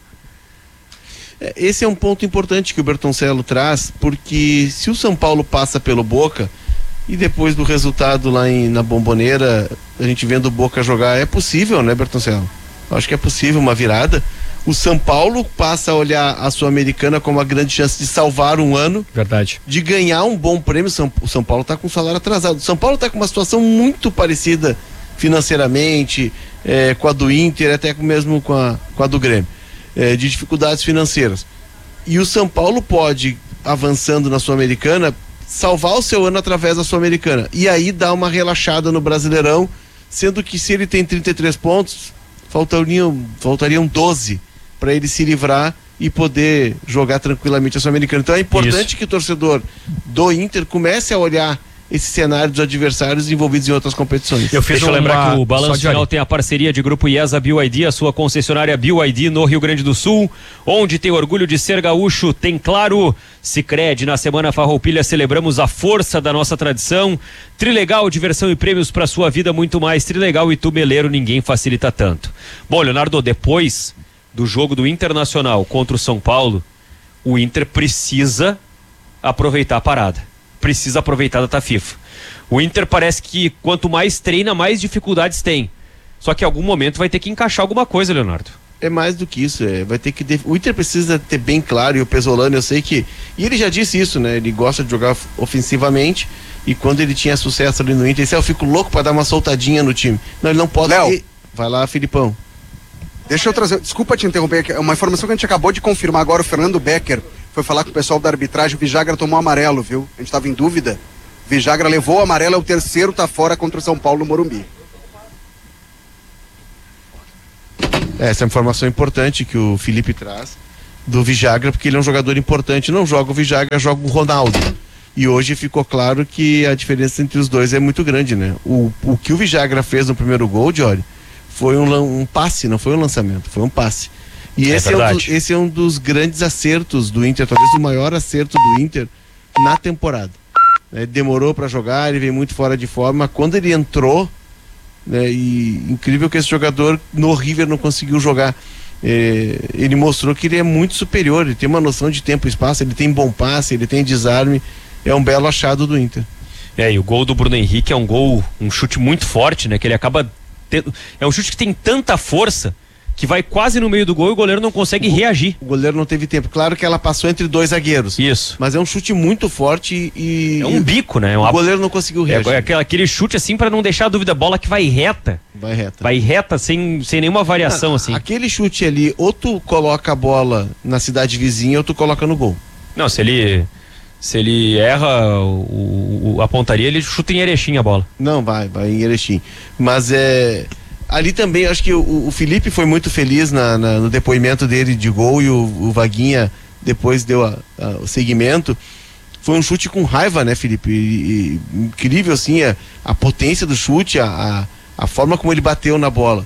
Esse é um ponto importante que o Bertoncello traz, porque se o São Paulo passa pelo Boca e depois do resultado lá em, na Bombonera, a gente vendo o Boca jogar, é possível, né, Bertoncello? Acho que é possível uma virada. O São Paulo passa a olhar a Sul-Americana como uma grande chance de salvar um ano. Verdade. De ganhar um bom prêmio. O São Paulo está com salário atrasado. O São Paulo está com uma situação muito parecida financeiramente, é, com a do Inter, até mesmo com a, com a do Grêmio. É, de dificuldades financeiras. E o São Paulo pode, avançando na Sul-Americana, salvar o seu ano através da Sul-Americana. E aí dar uma relaxada no Brasileirão, sendo que se ele tem trinta e três pontos, faltariam, faltariam doze para ele se livrar e poder jogar tranquilamente a Sul-Americana. Então é importante Isso. que o torcedor do Inter comece a olhar esse cenário dos adversários envolvidos em outras competições. Eu fiz Deixa eu lembrar que o Balanço Final tem a parceria de Grupo IESA B Y D, a sua concessionária B Y D no Rio Grande do Sul, onde tem orgulho de ser gaúcho, tem claro. Sicredi, na Semana Farroupilha celebramos a força da nossa tradição. Trilegal, diversão e prêmios para sua vida, muito mais. Trilegal e Tumeleiro, ninguém facilita tanto. Bom, Leonardo, depois do jogo do Internacional contra o São Paulo, o Inter precisa aproveitar a parada. Precisa aproveitar a data FIFA. O Inter parece que quanto mais treina, mais dificuldades tem. Só que em algum momento vai ter que encaixar alguma coisa, Leonardo. É mais do que isso, é, vai ter que def... o Inter precisa ter bem claro, e o Pesolano eu sei que, e ele já disse isso, né, ele gosta de jogar ofensivamente, e quando ele tinha sucesso ali no Inter, ele disse, eu fico louco para dar uma soltadinha no time. Não, ele não pode. Léo, e... vai lá, Filipão. Deixa eu trazer, desculpa te interromper, uma informação que a gente acabou de confirmar agora, o Fernando Becker foi falar com o pessoal da arbitragem, o Vijagra tomou amarelo, viu? A gente estava em dúvida. Vijagra levou o amarelo, é o terceiro, tá fora contra o São Paulo no Morumbi. Essa é uma informação importante que o Felipe traz do Vijagra, porque ele é um jogador importante. Não joga o Vijagra, joga o Ronaldo. E hoje ficou claro que a diferença entre os dois é muito grande, né? O, o que o Vijagra fez no primeiro gol, Jory, foi um, um passe, não foi um lançamento, foi um passe. E esse é, é um do, esse é um dos grandes acertos do Inter, talvez o maior acerto do Inter na temporada. É, demorou para jogar, ele veio muito fora de forma. Quando ele entrou, né, e incrível que esse jogador no River não conseguiu jogar. É, ele mostrou que ele é muito superior, ele tem uma noção de tempo e espaço, ele tem bom passe, ele tem desarme. É um belo achado do Inter. É, e o gol do Bruno Henrique é um gol, um chute muito forte, né? Que ele acaba tendo, é um chute que tem tanta força que vai quase no meio do gol e o goleiro não consegue o, reagir. O goleiro não teve tempo. Claro que ela passou entre dois zagueiros. Isso. Mas é um chute muito forte e... É um bico, né? O goleiro não conseguiu reagir. É, é aquele chute assim para não deixar a dúvida, bola que vai reta. Vai reta. Vai reta sem, sem nenhuma variação, ah, assim. Aquele chute ali, ou tu coloca a bola na cidade vizinha ou tu coloca no gol. Não, se ele... Se ele erra o, o, a pontaria, ele chuta em Erechim a bola. Não, vai, vai em Erechim. Mas é... Ali também, acho que o, o Felipe foi muito feliz na, na, no depoimento dele de gol e o, o Vaguinha depois deu a, a, o segmento. Foi um chute com raiva, né, Felipe? E, e, incrível, assim, a, a potência do chute, a, a, a forma como ele bateu na bola.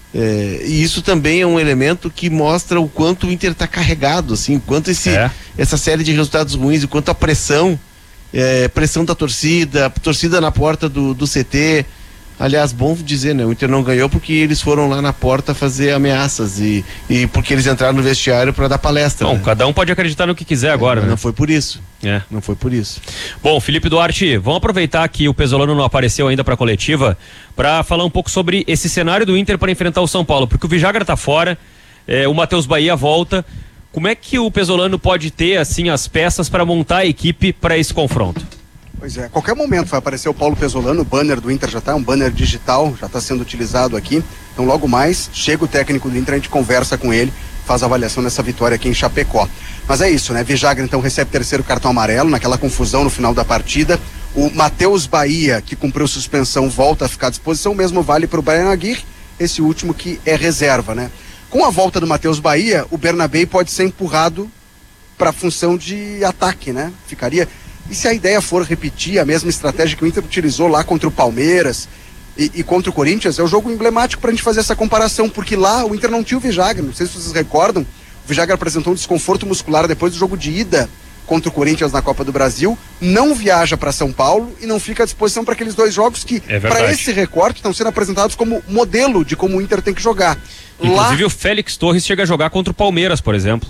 É, e isso também é um elemento que mostra o quanto o Inter está carregado, assim, o quanto esse, é. essa série de resultados ruins, o quanto a pressão, é, pressão da torcida, a torcida na porta do, do C T. Aliás, bom dizer, né? O Inter não ganhou porque eles foram lá na porta fazer ameaças e, e porque eles entraram no vestiário para dar palestra. Bom, né? cada um pode acreditar no que quiser agora, é, né? Não foi por isso. É. Não foi por isso. Bom, Felipe Duarte, vamos aproveitar que o Pesolano não apareceu ainda para a coletiva para falar um pouco sobre esse cenário do Inter para enfrentar o São Paulo, porque o Vijagra tá fora, é, o Matheus Bahia volta. Como é que o Pesolano pode ter assim as peças para montar a equipe para esse confronto? Pois é, a qualquer momento vai aparecer o Paulo Pesolano, o banner do Inter já está, um banner digital, já está sendo utilizado aqui. Então logo mais, chega o técnico do Inter, a gente conversa com ele, faz a avaliação dessa vitória aqui em Chapecó. Mas é isso, né? Vijagra então recebe terceiro cartão amarelo, naquela confusão no final da partida. O Matheus Bahia, que cumpriu suspensão, volta a ficar à disposição, mesmo vale para o Brian Aguirre, esse último que é reserva, né? Com a volta do Matheus Bahia, o Bernabei pode ser empurrado para a função de ataque, né? Ficaria... E se a ideia for repetir a mesma estratégia que o Inter utilizou lá contra o Palmeiras e, e contra o Corinthians, é o jogo emblemático para a gente fazer essa comparação, porque lá o Inter não tinha o Vijagra, não sei se vocês recordam, o Vijagra apresentou um desconforto muscular depois do jogo de ida contra o Corinthians na Copa do Brasil, não viaja para São Paulo e não fica à disposição para aqueles dois jogos que, é para esse recorte, estão sendo apresentados como modelo de como o Inter tem que jogar. Inclusive lá... o Félix Torres chega a jogar contra o Palmeiras, por exemplo.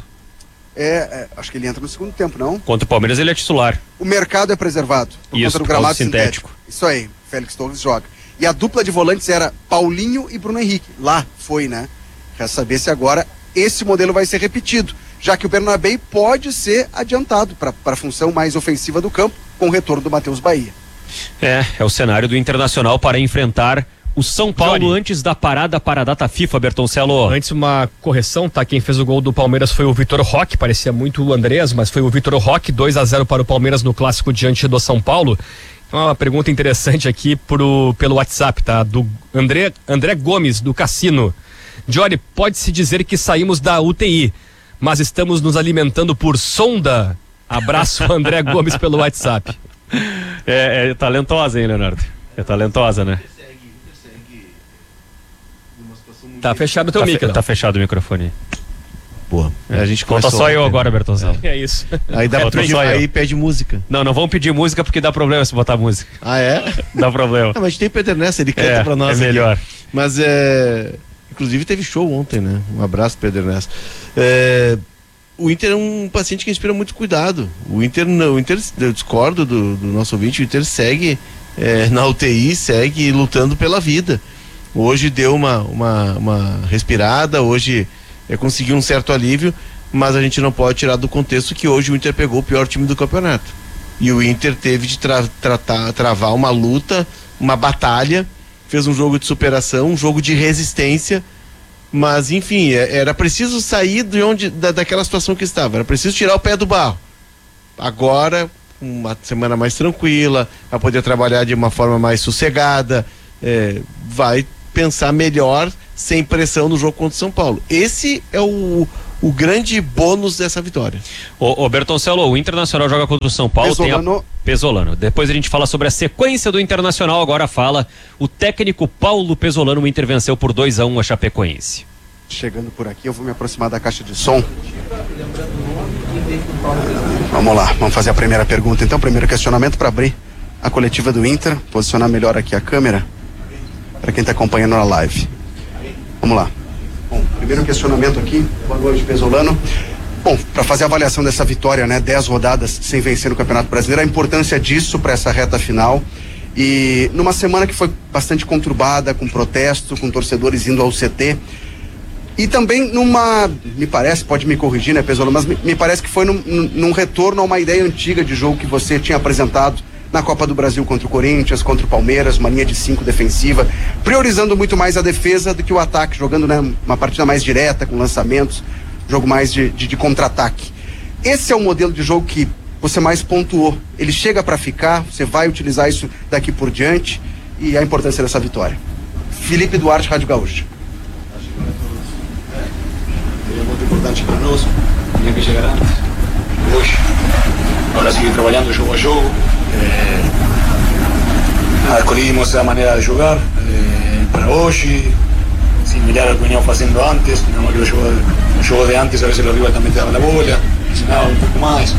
É, é, acho que ele entra no segundo tempo, não? Contra o Palmeiras ele é titular. O mercado é preservado por Isso, conta do por gramado sintético. sintético. Isso aí, Félix Torres joga. E a dupla de volantes era Paulinho e Bruno Henrique. Lá foi, né? Quer saber se agora esse modelo vai ser repetido, já que o Bernabei pode ser adiantado para a função mais ofensiva do campo, com o retorno do Matheus Bahia. É, é o cenário do Internacional para enfrentar o São Paulo Johnny. Antes da parada para a data FIFA, Bertoncello. Antes uma correção, tá? Quem fez o gol do Palmeiras foi o Vitor Roque, parecia muito o Andrés, mas foi o Vitor Roque, dois a zero para o Palmeiras no clássico diante do São Paulo. Uma pergunta interessante aqui pro, pelo WhatsApp, tá? Do André, André Gomes, do Cassino. Johnny, pode-se dizer que saímos da U T I, mas estamos nos alimentando por sonda? Abraço, André Gomes, pelo WhatsApp. É, é talentosa, hein, Leonardo? É talentosa, né? Tá fechado o teu tá micro. Fe, tá fechado o microfone. Boa. É, a gente Falta só eu agora, Bertoncello. É isso. Aí, dá é, pra pedir, aí pede música. Não, não vamos pedir música porque dá problema se botar música. Ah, é? Dá problema. Não, mas a gente tem Pedro Nessa, ele canta é, pra nós. É melhor. Aqui. Mas é. Inclusive teve show ontem, né? Um abraço, Pedro Nessa. É... O Inter é um paciente que inspira muito cuidado. O Inter, não, o Inter eu discordo do, do nosso ouvinte, o Inter segue é, na U T I, segue lutando pela vida. Hoje deu uma, uma, uma respirada, hoje é, conseguiu um certo alívio, mas a gente não pode tirar do contexto que hoje o Inter pegou o pior time do campeonato. E o Inter teve de tra tratar, travar uma luta, uma batalha, fez um jogo de superação, um jogo de resistência, mas enfim, é, era preciso sair de onde, da, daquela situação que estava, era preciso tirar o pé do barro. Agora, uma semana mais tranquila, vai poder trabalhar de uma forma mais sossegada, é, vai pensar melhor, sem pressão no jogo contra o São Paulo. Esse é o, o grande bônus dessa vitória. Ô, ô Bertoncello, o Internacional joga contra o São Paulo. Pesolano. Tem a... Pesolano. Depois a gente fala sobre a sequência do Internacional. Agora fala o técnico Paulo Pesolano. O Inter venceu por dois a um a Chapecoense. Chegando por aqui, eu vou me aproximar da caixa de som. Vamos lá, vamos fazer a primeira pergunta. Então, primeiro questionamento para abrir a coletiva do Inter. Posicionar melhor aqui a câmera para quem está acompanhando na live. Vamos lá. Bom, primeiro questionamento aqui. Boa noite, Pesolano. Bom, para fazer a avaliação dessa vitória, né, dez rodadas sem vencer no Campeonato Brasileiro, a importância disso para essa reta final. E numa semana que foi bastante conturbada, com protesto, com torcedores indo ao C T. E também numa, me parece, pode me corrigir, né, Pesolano, mas me, me parece que foi num, num retorno a uma ideia antiga de jogo que você tinha apresentado na Copa do Brasil contra o Corinthians, contra o Palmeiras, uma linha de cinco defensiva, priorizando muito mais a defesa do que o ataque, jogando, né, uma partida mais direta, com lançamentos, jogo mais de, de, de contra-ataque. Esse é o modelo de jogo que você mais pontuou. Ele chega para ficar, você vai utilizar isso daqui por diante, e a importância dessa vitória. Felipe Duarte, Rádio Gaúcha. É muito importante para nós, tinha que chegar antes, hoje. Agora seguir trabalhando jogo a jogo. É, escolhimos a maneira de jogar é, para hoje. Se similar al que veníamos haciendo antes, nada más que el juego, el juego de antes a veces los rivales también te daban la bola, presionaba un poco más,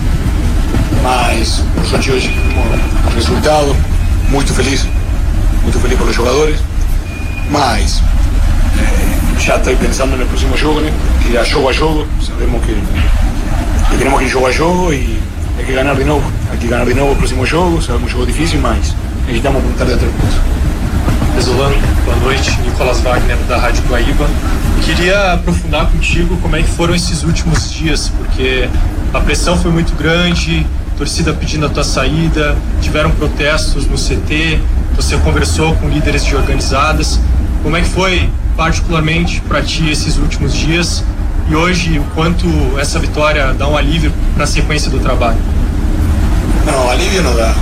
mas por sorte hoje como resultado, muito feliz, muito feliz por los jugadores, mas eh, ya estoy pensando en el próximo juego, né? Que ya jogo a jogo, sabemos que, que tenemos que ir jogo a jogo y hay que ganar de nuevo, hay que ganar de nuevo el próximo jogo, sabemos un juego difícil, mas necesitamos apuntar de a três pontos. Pesolano, boa noite, Nicolas Wagner da Rádio Guaíba. Queria aprofundar contigo como é que foram esses últimos dias, porque a pressão foi muito grande, torcida pedindo a tua saída, tiveram protestos no C T, você conversou com líderes de organizadas. Como é que foi particularmente para ti esses últimos dias e hoje o quanto essa vitória dá um alívio para a sequência do trabalho? Não, alívio não dá.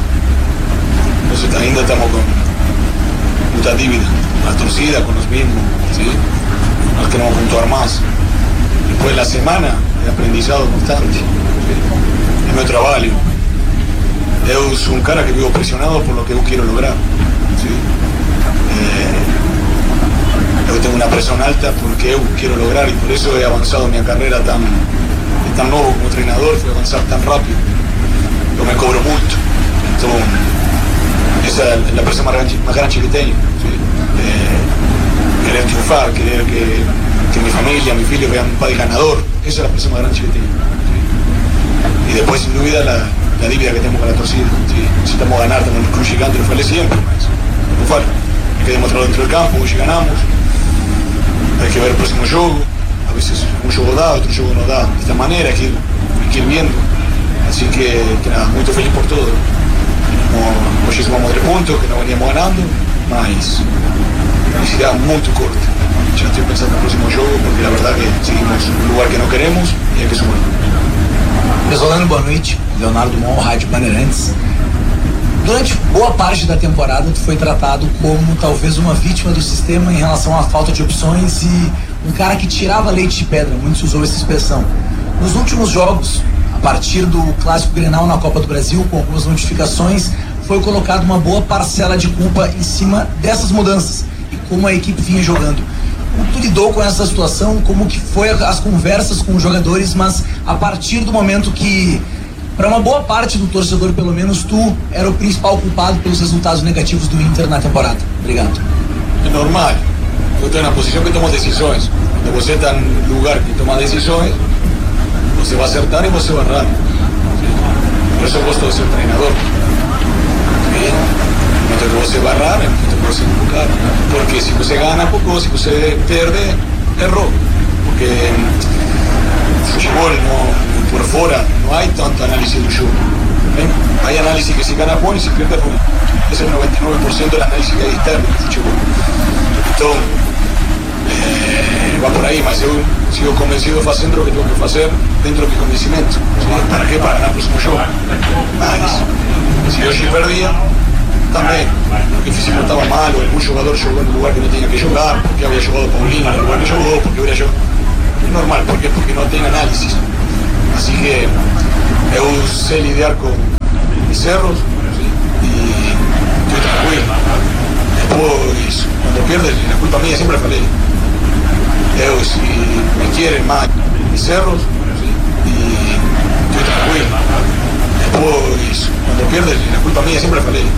Nós ainda estamos com mucha dívida, con la torcida, con los mismos, ¿sí? Nos queremos puntuar más. Después de la semana de aprendizado constante, ¿sí? Es meu trabalho. Eu sou um cara que vivo presionado por lo que eu quero lograr, ¿sí? Eh, eu tenho uma pressão alta porque eu quero lograr e por isso he avançado minha carreira tão, tão novo como treinador, fui avançar tão rápido. Eu me cobro muito, então esa es la presión más grande, más grande que tengo, ¿sí? eh, querer triunfar, querer que, que mi familia, mi hijo vean un país ganador, esa es la presión más grande que tengo, ¿sí? Y después sin duda la, la dívida que tenemos con la torcida, ¿sí? Necesitamos ganar, estamos en el cruz gigante, lo fue siempre, no falta, hay que demostrarlo dentro del campo, hoy ganamos, hay que ver el próximo juego, a veces un juego da, otro juego no da, de esta manera hay que ir, hay que ir viendo, así que, que nada, muy feliz por todo. No, hoje sumamos tres puntos, que no veníamos ganando, mas felicidad muy corta. Ya estoy pensando en el próximo juego, porque la verdad que seguimos en un lugar que no queremos y hay que sumar. Pesolano, boa noite. Leonardo Mon, Rádio Bandeirantes. Durante boa parte da temporada, tu foi tratado como talvez uma vítima do sistema em relação à falta de opções e um cara que tirava leite de pedra, muito se usou essa expressão. Nos últimos jogos, a partir do Clássico Grenal na Copa do Brasil, com algumas modificações, foi colocado uma boa parcela de culpa em cima dessas mudanças e como a equipe vinha jogando. Como tu lidou com essa situação, como que foi as conversas com os jogadores, mas a partir do momento que, para uma boa parte do torcedor, pelo menos, tu era o principal culpado pelos resultados negativos do Inter na temporada. Obrigado. É normal. Eu estou na posição que tomo decisões. Quando você está no lugar que toma decisões, você vai acertar e você vai errar. Por isso eu gosto de ser treinador. No momento que você vai errar, é momento que você equivocar. Porque se você ganha, pouco, se você perde, errou. Porque futebol, no, por fora, não há tanto análise do jogo. Há análise que se ganha bom e se perde bom. Esse é o noventa e nove por cento da análise que há externa do futebol. Então, Eh, va por ahí, mas eu sigo convencido fazendo o que tengo que fazer dentro do meu convencimento. ¿Sí? ¿Para qué? Para ganar o próximo jogo. Mas, se hoje perdia, também, porque físico estava mal, ou algum jogador jogou no lugar que não tinha que jogar, porque havia jogado Paulinho no lugar que jogou, porque hubiera jogado. É normal, ¿por qué? Porque não tem análise. Assim que eu sei lidar com mis erros, ¿sí? E estou tranquilo. Depois, quando pierdes, a culpa minha, sempre falei. Eu, se me querem mais mis erros, ¿sí? E estou tranquilo. Depois, quando pierdes, a culpa minha, sempre falei.